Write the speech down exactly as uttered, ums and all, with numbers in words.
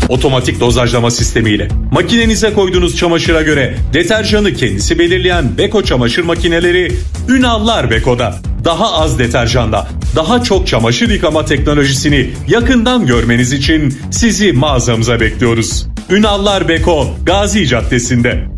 Otomatik dozajlama sistemiyle makinenize koyduğunuz çamaşıra göre deterjanı kendisi belirleyen Beko çamaşır makineleri Ünallar Beko'da. Daha az deterjanda daha çok çamaşır yıkama teknolojisini yakından görmeniz için sizi mağazamıza bekliyoruz. Ünallar Beko, Gazi Caddesi'nde.